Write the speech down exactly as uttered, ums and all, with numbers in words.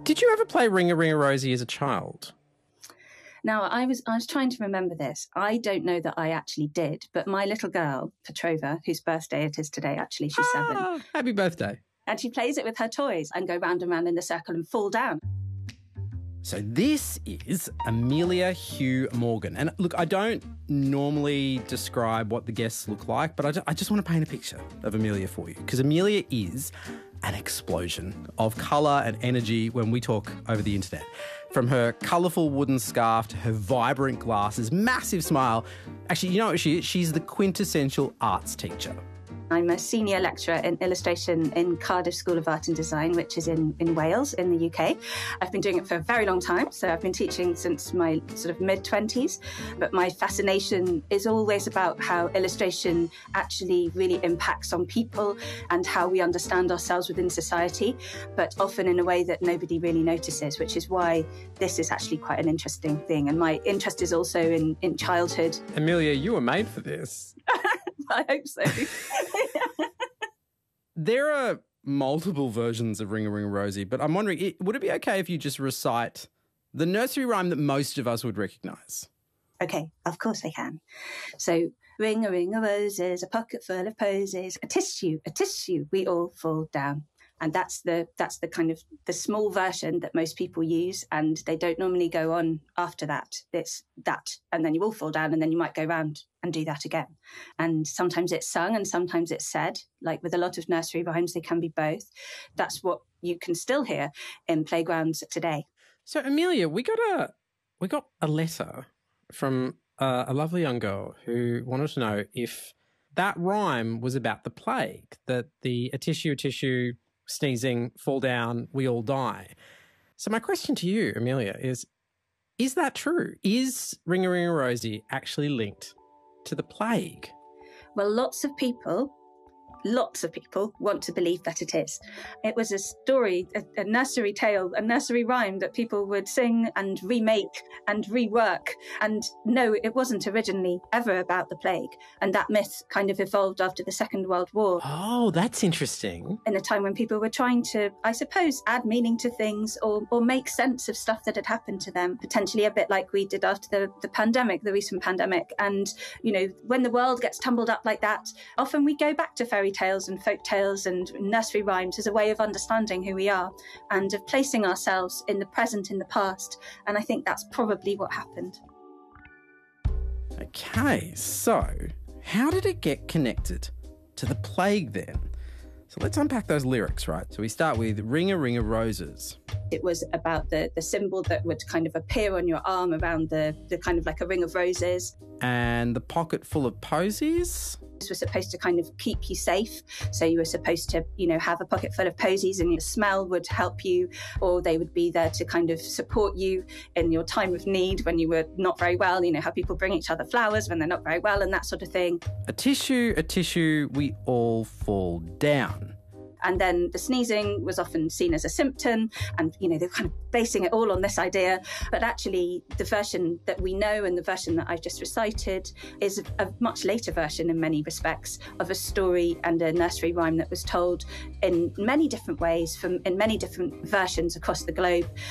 Did you ever play Ring a Ring a Rosie as a child? Now, I was I was trying to remember this. I don't know that I actually did, but my little girl, Petrova, whose birthday it is today, actually, she's ah, seven. Happy birthday. And she plays it with her toys and go round and round in the circle and fall down. So this is Amelia Hugh Morgan. And look, I don't normally describe what the guests look like, but I, ju- I just want to paint a picture of Amelia for you, because Amelia is an explosion of colour and energy when we talk over the internet. From her colourful wooden scarf to her vibrant glasses, massive smile. Actually, you know what she is? She's the quintessential arts teacher. I'm a senior lecturer in illustration in Cardiff School of Art and Design, which is in, in Wales, in the U K. I've been doing it for a very long time, so I've been teaching since my sort of mid-twenties. But my fascination is always about how illustration actually really impacts on people and how we understand ourselves within society, but often in a way that nobody really notices, which is why this is actually quite an interesting thing. And my interest is also in, in childhood. Amelia, you were made for this. I hope so. There are multiple versions of Ring a Ring a Rosie, but I'm wondering, it, would it be okay if you just recite the nursery rhyme that most of us would recognise? Okay, of course I can. So, ring a ring a roses, a pocket full of posies, a tissue, a tissue, we all fall down. And that's the that's the kind of the small version that most people use, and they don't normally go on after that. It's that, and then you all fall down, and then you might go round and do that again. And sometimes it's sung and sometimes it's said. Like with a lot of nursery rhymes, they can be both. That's what you can still hear in playgrounds today. So, Amelia, we got a we got a letter from uh, a lovely young girl who wanted to know if that rhyme was about the plague, that the a tissue, a tissue, sneezing, fall down, we all die. So my question to you, Amelia, is, is that true? Is Ring a Ring a Rosie actually linked to the plague? Well, lots of people, lots of people want to believe that it is. It was a story, a, a nursery tale, a nursery rhyme that people would sing and remake and rework. And no, it wasn't originally ever about the plague. And that myth kind of evolved after the Second World War. Oh, that's interesting. In a time when people were trying to, I suppose, add meaning to things or, or make sense of stuff that had happened to them, potentially a bit like we did after the, the pandemic, the recent pandemic. And, you know, when the world gets tumbled up like that, often we go back to fairy tales and folk tales and nursery rhymes as a way of understanding who we are and of placing ourselves in the present, in the past. And I think that's probably what happened. Okay, so how did it get connected to the plague then? So let's unpack those lyrics, right? So we start with Ring a Ring a Roses. It was about the, the symbol that would kind of appear on your arm around the, the kind of like a ring of roses. And the pocket full of posies. This was supposed to kind of keep you safe. So you were supposed to, you know, have a pocket full of posies and your smell would help you, or they would be there to kind of support you in your time of need when you were not very well. You know, how people bring each other flowers when they're not very well and that sort of thing. A tissue, a tissue, we all fall down. And then the sneezing was often seen as a symptom and, you know, they're kind of basing it all on this idea. But actually, the version that we know and the version that I've just recited is a much later version in many respects of a story and a nursery rhyme that was told in many different ways from in many different versions across the globe.